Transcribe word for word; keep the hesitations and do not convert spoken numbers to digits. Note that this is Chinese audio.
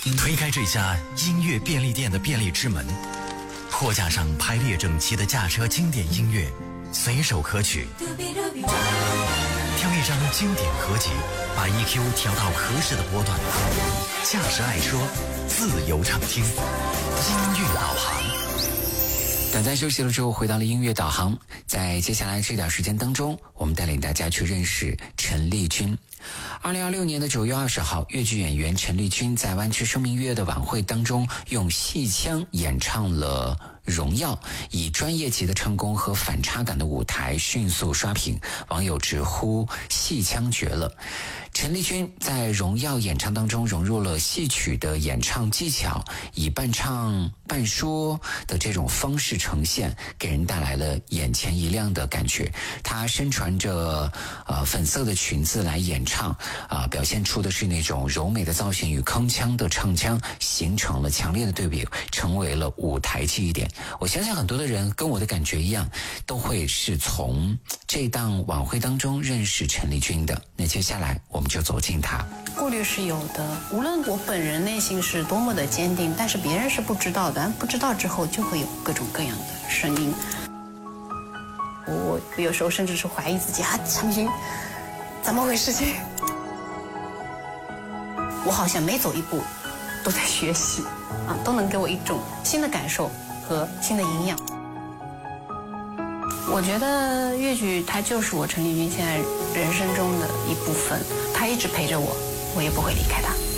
推开这家音乐便利店的便利之门，货架上排列整齐的驾车经典音乐，随手可取。挑一张经典合集，把 E Q 调到合适的波段。驾驶爱说，自由畅听，音乐导航。 短暂休息了之后，回到了音乐导航。在接下来这点时间当中，我们带领大家去认识陈丽君。二零二六年的九月二十号，粤剧演员陈丽君在湾区生命月的晚会当中，用戏腔演唱了《荣耀》，以专业级的唱功和反差感的舞台迅速刷屏，网友直呼戏腔绝了。陈丽君在《荣耀》演唱当中融入了戏曲的演唱技巧，以半唱半说的这种方式呈现，给人带来了眼前一亮的感觉。她身穿着呃粉色的裙子来演唱，啊、呃，表现出的是那种柔美的造型与铿锵的唱腔，形成了强烈的对比，成为了舞台记忆点。我相信很多的人跟我的感觉一样，都会是从这档晚会当中认识陈丽君的。那接下来我们就走进她。 顾虑是有的，无论我本人内心是多么的坚定，但是别人是不知道的，不知道之后就会有各种各样的声音。我我有时候甚至是怀疑自己啊，陈丽君怎么回事情？我好像每走一步都在学习啊，都能给我一种新的感受和新的营养。我觉得粤剧它就是我陈丽君现在人生中的一部分，它一直陪着我，我也不会离开它。